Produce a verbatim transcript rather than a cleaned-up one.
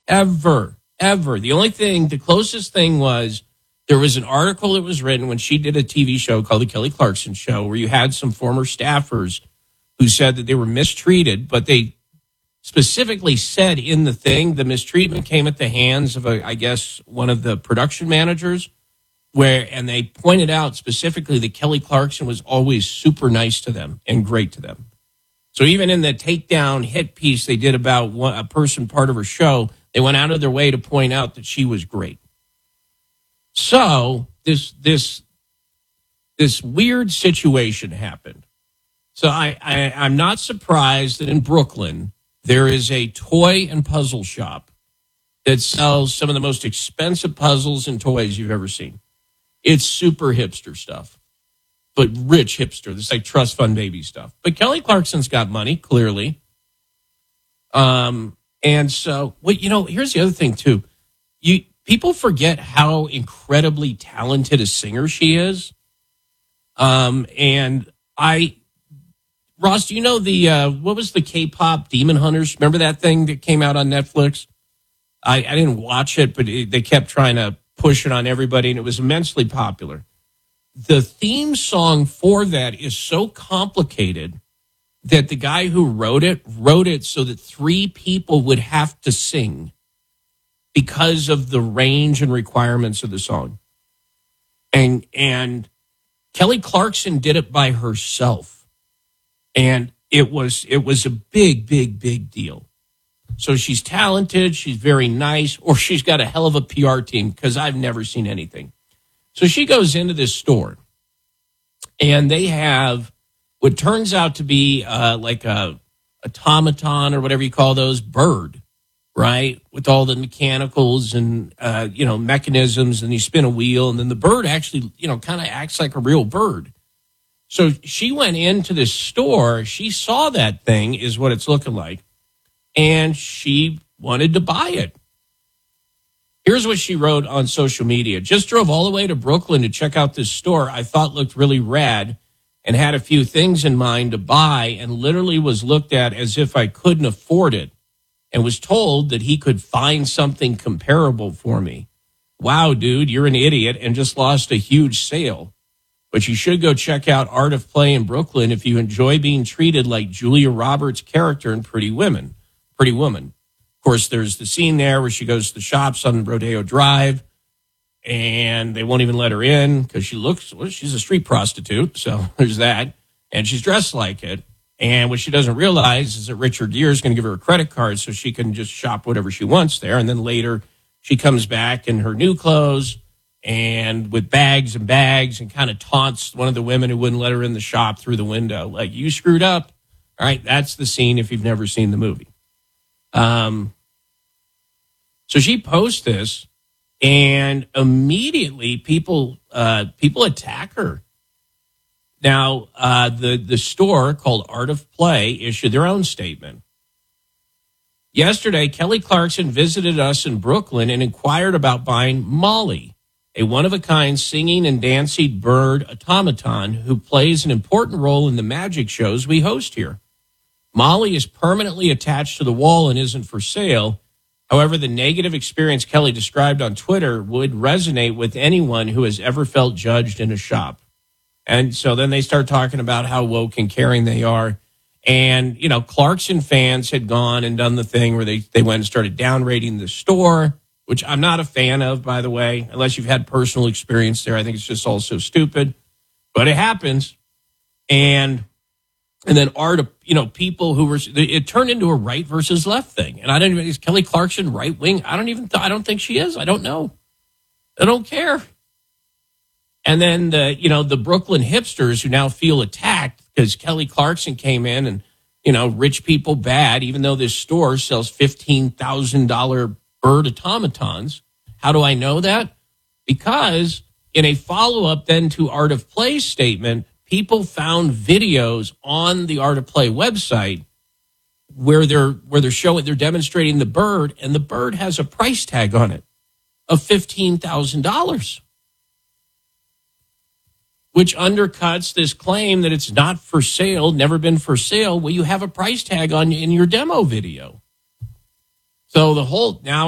Ever, ever. The only thing, the closest thing was there was an article that was written when she did a T V show called The Kelly Clarkson Show, where you had some former staffers who said that they were mistreated, but they specifically said in the thing the mistreatment came at the hands of, a, I guess, one of the production managers, where, and they pointed out specifically that Kelly Clarkson was always super nice to them and great to them. So even in the takedown hit piece they did about one, a person part of her show, they went out of their way to point out that she was great. So this this this weird situation happened. So I, I I'm not surprised that in Brooklyn there is a toy and puzzle shop that sells some of the most expensive puzzles and toys you've ever seen. It's super hipster stuff, but rich hipster. This is like trust fund baby stuff. But Kelly Clarkson's got money, clearly. Um, and so, well, you know, here's the other thing too. You people forget how incredibly talented a singer she is. Um, and I. Ross, do you know the, uh, what was the K-pop Demon Hunters? Remember that thing that came out on Netflix? I, I didn't watch it, but it, they kept trying to push it on everybody, and it was immensely popular. The theme song for that is so complicated that the guy who wrote it, wrote it so that three people would have to sing because of the range and requirements of the song. And, and Kelly Clarkson did it by herself. And it was it was a big, big, big deal. So she's talented, she's very nice, or she's got a hell of a P R team, because I've never seen anything. So she goes into this store, and they have what turns out to be uh, like a automaton or whatever you call those, bird, right? With all the mechanicals and, uh, you know, mechanisms, and you spin a wheel, and then the bird actually, you know, kind of acts like a real bird. So she went into this store, she saw that thing is what it's looking like, and she wanted to buy it. Here's what she wrote on social media. Just drove all the way to Brooklyn to check out this store I thought looked really rad and had a few things in mind to buy, and literally was looked at as if I couldn't afford it, and was told that he could find something comparable for me. Wow, dude, you're an idiot and just lost a huge sale. But you should go check out Art of Play in Brooklyn if you enjoy being treated like Julia Roberts' character in Pretty Women. Pretty Woman. Of course, there's the scene there where she goes to the shops on Rodeo Drive, and they won't even let her in because she looks, well, she's a street prostitute, so there's that. And she's dressed like it. And what she doesn't realize is that Richard Gere is going to give her a credit card so she can just shop whatever she wants there. And then later she comes back in her new clothes and with bags and bags, and kind of taunts one of the women who wouldn't let her in the shop through the window. Like, you screwed up. All right, that's the scene if you've never seen the movie. Um, so she posts this, and immediately people uh, people attack her. Now, uh, the, the store called Art of Play issued their own statement. Yesterday, Kelly Clarkson visited us in Brooklyn and inquired about buying Molly, a one-of-a-kind singing and dancing bird automaton who plays an important role in the magic shows we host here. Molly is permanently attached to the wall and isn't for sale. However, the negative experience Kelly described on Twitter would resonate with anyone who has ever felt judged in a shop. And so then they start talking about how woke and caring they are. And, you know, Clarkson fans had gone and done the thing where they, they went and started downrating the store, which I'm not a fan of, by the way, unless you've had personal experience there. I think it's just all so stupid, but it happens. And and then art, you know, people who were, it turned into a right versus left thing. And I don't even, is Kelly Clarkson right wing? I don't even, I don't think she is. I don't know. I don't care. And then the, you know, the Brooklyn hipsters who now feel attacked because Kelly Clarkson came in and, you know, rich people bad, even though this store sells fifteen thousand dollars bird automatons. How do I know that? Because in a follow-up then to Art of Play statement, people found videos on the Art of Play website where they're where they're showing, they're demonstrating the bird, and the bird has a price tag on it of fifteen thousand dollars, which undercuts this claim that it's not for sale, never been for sale. Well, you have a price tag on in your demo video. So the whole now